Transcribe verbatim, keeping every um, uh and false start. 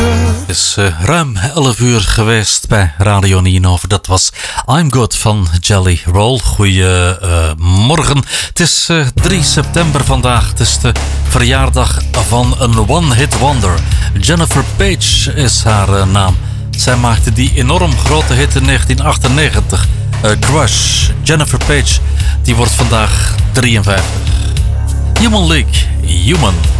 Het is uh, ruim elf uur geweest bij Radio Nino. Dat was I'm Good van Jelly Roll. Goedemorgen. Uh, het is uh, drie september vandaag. Het is de verjaardag van een one-hit wonder. Jennifer Page is haar uh, naam. Zij maakte die enorm grote hit in negentien achtennegentig. Uh, Crush. Jennifer Page, die wordt vandaag drieënvijftig. Human League. Human.